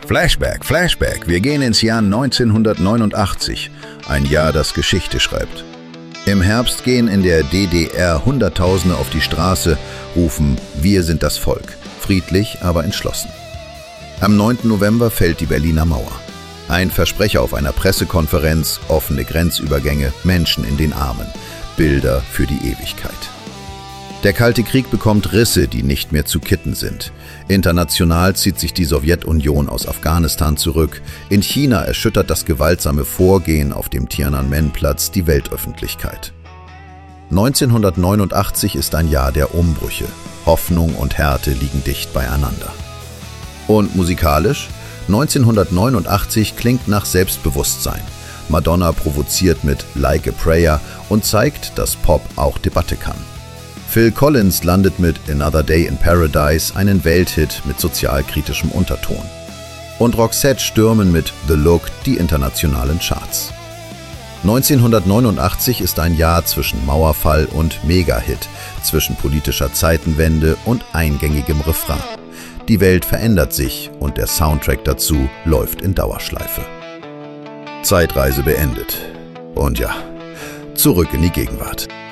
Flashback, Flashback. Wir gehen ins Jahr 1989, ein Jahr, das Geschichte schreibt. Im Herbst gehen in der DDR Hunderttausende auf die Straße, rufen „Wir sind das Volk", friedlich, aber entschlossen. Am 9. November fällt die Berliner Mauer. Ein Versprecher auf einer Pressekonferenz, offene Grenzübergänge, Menschen in den Armen, Bilder für die Ewigkeit. Der Kalte Krieg bekommt Risse, die nicht mehr zu kitten sind. International zieht sich die Sowjetunion aus Afghanistan zurück. In China erschüttert das gewaltsame Vorgehen auf dem Tiananmen-Platz die Weltöffentlichkeit. 1989 ist ein Jahr der Umbrüche. Hoffnung und Härte liegen dicht beieinander. Und musikalisch? 1989 klingt nach Selbstbewusstsein. Madonna provoziert mit Like a Prayer und zeigt, dass Pop auch Debatte kann. Phil Collins landet mit Another Day in Paradise einen Welthit mit sozialkritischem Unterton. Und Roxette stürmen mit The Look die internationalen Charts. 1989 ist ein Jahr zwischen Mauerfall und Mega-Hit, zwischen politischer Zeitenwende und eingängigem Refrain. Die Welt verändert sich und der Soundtrack dazu läuft in Dauerschleife. Zeitreise beendet. Und ja, zurück in die Gegenwart.